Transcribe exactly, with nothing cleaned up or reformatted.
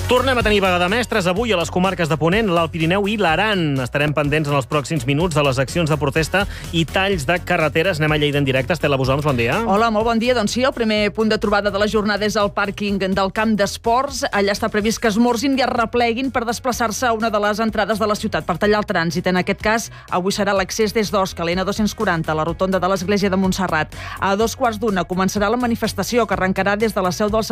Tornem a tenir vaga de mestres avui a les comarques de Ponent, l'Alt Pirineu i l'Aran. Estarem pendents en els pròxims minuts de les accions de protesta i talls de carreteres. Anem a Lleida en directe. Estela Busoms, bon dia. Hola, molt bon dia. Doncs sí, el primer punt de trobada de la jornada és el pàrquing del camp d'esports. Allà està previst que esmorzin i es repleguin per desplaçar-se a una de les entrades de la ciutat per tallar el trànsit. En aquest cas, avui serà l'accés des d'Osca, l'N dos-cents quaranta, a la rotonda de l'església de Montserrat. A dos quarts d'una començarà la manifestació que arrencarà des de la seu del